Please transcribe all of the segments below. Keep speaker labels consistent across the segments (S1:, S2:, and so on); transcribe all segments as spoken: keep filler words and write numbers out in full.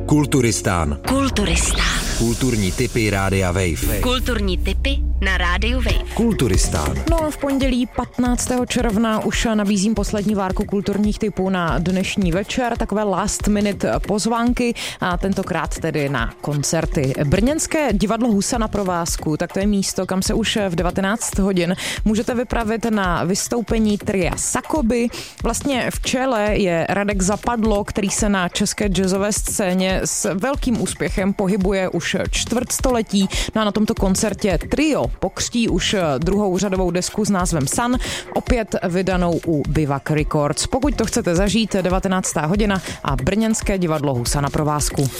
S1: Kulturistán.
S2: Kulturistán.
S1: Kulturní tipy Rádia Wave.
S2: Kulturní tipy na Rádiu Wave.
S1: Kulturistán.
S3: No a v pondělí patnáctého června už nabízím poslední várku kulturních tipů na dnešní večer, takové last minute pozvánky a tentokrát tedy na koncerty. Brněnské divadlo Husa na provázku, tak to je místo, kam se už v devatenáct hodin můžete vypravit na vystoupení tria Sakoby. Vlastně v čele je Radek Zapadlo, který se na české jazzové scéně s velkým úspěchem pohybuje už čtvrtstoletí. No a na tomto koncertě trio pokřtí už druhou řadovou desku s názvem Sun, opět vydanou u Bivak Records. Pokud to chcete zažít, devatenáctá hodina a brněnské divadlo Husa na provázku.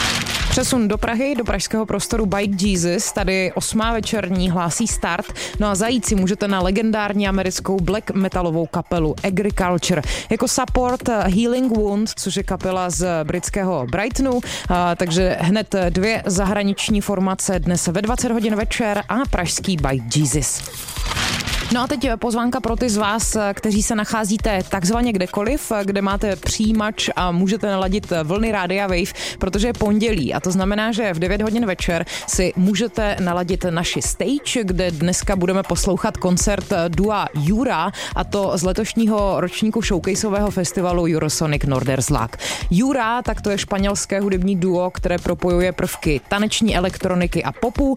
S3: Přesun do Prahy, do pražského prostoru Bike Jesus, tady osmá večerní hlásí start. No a zajít si můžete na legendární americkou black metalovou kapelu Agriculture. Jako support Healing Wound, což je kapela z britského Brightonu, a, takže hned dvě zahraniční formace dnes ve dvacet hodin večer a pražský Bike Jesus. No a teď pozvánka pro ty z vás, kteří se nacházíte takzvaně kdekoliv, kde máte přijímač a můžete naladit vlny Rádia Wave, protože je pondělí a to znamená, že v devět hodin večer si můžete naladit naši stage, kde dneska budeme poslouchat koncert dua Jura, a to z letošního ročníku showcaseového festivalu Eurosonic Norderslag. Jura, tak to je španělské hudební duo, které propojuje prvky taneční elektroniky a popu.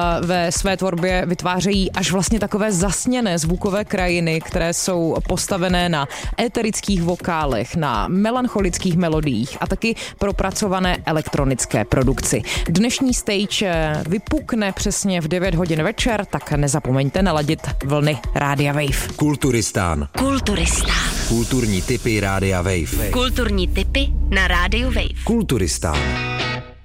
S3: Ve své tvorbě vytvářejí až vlastně takové zasněné zvukové krajiny, které jsou postavené na éterických vokálech, na melancholických melodiích a taky propracované elektronické produkci. Dnešní stage vypukne přesně v devět hodin večer, tak nezapomeňte naladit vlny Rádia Wave.
S1: Kulturistán.
S2: Kulturistán.
S1: Kulturní tipy Rádia Wave.
S2: Kulturní tipy na Rádiu Wave.
S1: Kulturistán.